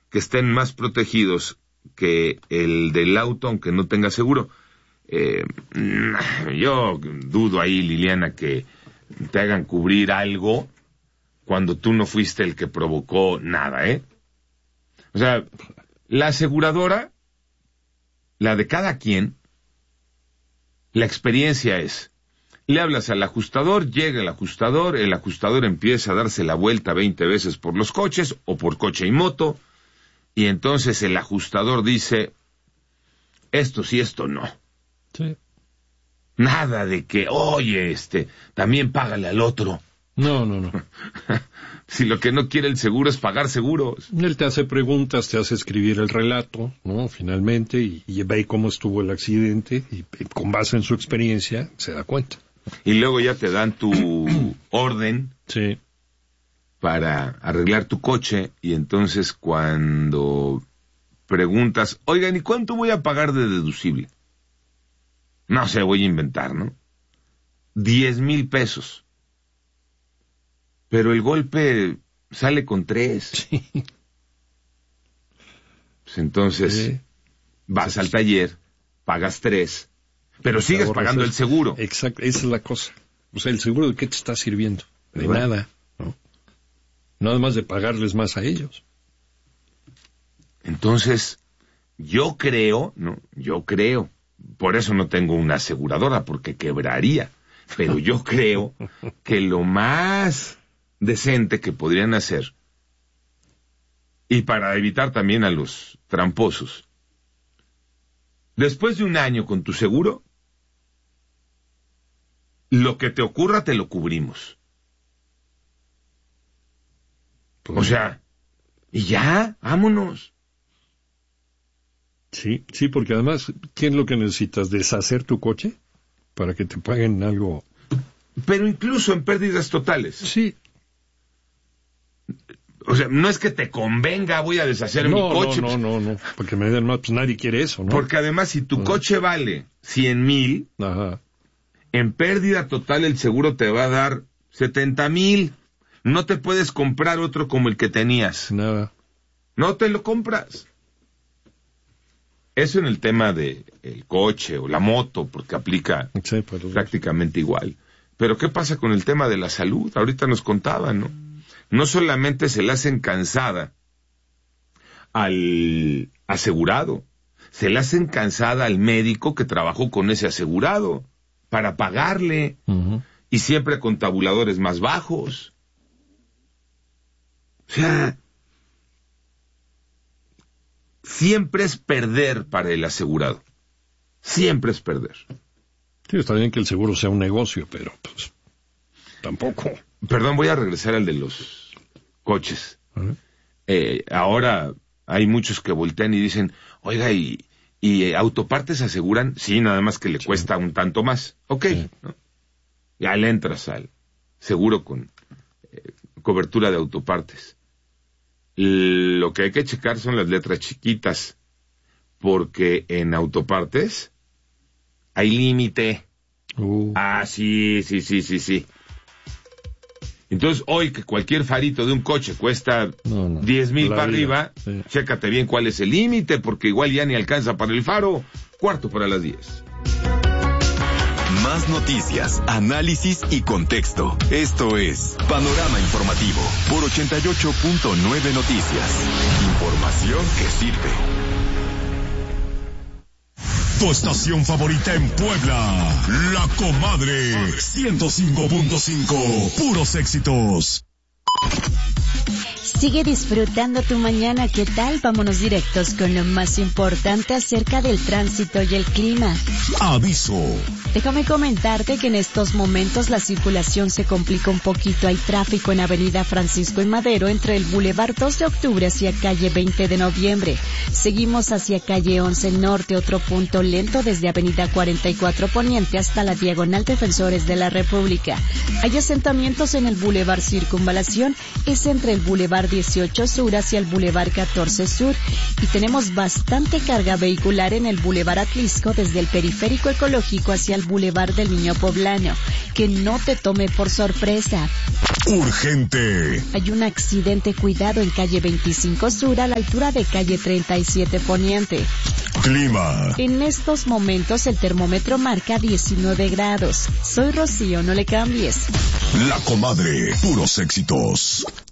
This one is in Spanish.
que estén más protegidos que el del auto, aunque no tenga seguro. Yo dudo ahí, Liliana, que te hagan cubrir algo cuando tú no fuiste el que provocó nada, ¿eh? O sea, la aseguradora, la de cada quien, la experiencia es, le hablas al ajustador, llega el ajustador empieza a darse la vuelta 20 veces por los coches, o por coche y moto, y entonces el ajustador dice, esto sí, esto no. Sí. Nada de que, oye, también págale al otro. No. Si lo que no quiere el seguro es pagar seguros. Él te hace preguntas, te hace escribir el relato, ¿no? Finalmente, y ve cómo estuvo el accidente, y con base en su experiencia se da cuenta. Y luego ya te dan tu orden. Sí. Para arreglar tu coche, y entonces cuando preguntas, oigan, ¿y cuánto voy a pagar de deducible? No sé, voy a inventar, ¿no? 10,000 pesos. Pero el golpe sale con 3. Sí. Pues entonces, sí, vas al taller, pagas 3, pero sigues pagando el seguro. Exacto, esa es la cosa. O sea, ¿el seguro de qué te está sirviendo? De nada, ¿no? Nada más de pagarles más a ellos. Entonces, yo creo, por eso no tengo una aseguradora, porque quebraría, pero yo creo que lo más decente que podrían hacer, y para evitar también a los tramposos, después de un año con tu seguro, lo que te ocurra te lo cubrimos. O sea, y ya, vámonos. Sí, porque además, ¿qué es lo que necesitas? ¿Deshacer tu coche? Para que te paguen algo. Pero incluso en pérdidas totales. Sí. O sea, no es que te convenga, voy a deshacer mi coche. No, porque me den más, pues nadie quiere eso, ¿no? Porque además, si tu coche vale 100,000, en pérdida total el seguro te va a dar 70,000. No te puedes comprar otro como el que tenías. Nada. No te lo compras. Eso en el tema de el coche o la moto, porque aplica prácticamente igual. Pero ¿qué pasa con el tema de la salud? Ahorita nos contaban, ¿no? No solamente se le hacen cansada al asegurado, se le hacen cansada al médico que trabajó con ese asegurado para pagarle, y siempre con tabuladores más bajos. O sea, siempre es perder para el asegurado. Siempre es perder. Sí, está bien que el seguro sea un negocio, pero pues tampoco. Perdón, voy a regresar al de los coches. Ahora hay muchos que voltean y dicen, oiga, ¿y autopartes aseguran? Sí, nada más que le cuesta un tanto más. Ok, ¿no? Ya le entras al seguro con cobertura de autopartes. Lo que hay que checar son las letras chiquitas, porque en autopartes hay límite. Sí. Entonces, hoy que cualquier farito de un coche cuesta 10,000 para arriba, chécate bien cuál es el límite, porque igual ya ni alcanza para el faro. 10:45. Más noticias, análisis y contexto. Esto es Panorama Informativo por 88.9 Noticias. Información que sirve. Tu estación favorita en Puebla, La Comadre, 105.5, puros éxitos. Sigue disfrutando tu mañana, ¿qué tal? Vámonos directos con lo más importante acerca del tránsito y el clima. Aviso. Déjame comentarte que en estos momentos la circulación se complica un poquito. Hay tráfico en Avenida Francisco y Madero entre el Boulevard 2 de Octubre hacia calle 20 de Noviembre. Seguimos hacia calle 11 Norte, otro punto lento desde Avenida 44 Poniente hasta la Diagonal Defensores de la República. Hay asentamientos en el Boulevard Circunvalación, es entre el Boulevard 18 Sur hacia el Boulevard 14 Sur, y tenemos bastante carga vehicular en el Boulevard Atlisco desde el Periférico Ecológico hacia al Boulevard del Niño Poblano. Que no te tome por sorpresa. Urgente. Hay un accidente, cuidado en calle 25 Sur a la altura de calle 37 Poniente. Clima. En estos momentos el termómetro marca 19 grados. Soy Rocío, no le cambies. La Comadre, puros éxitos.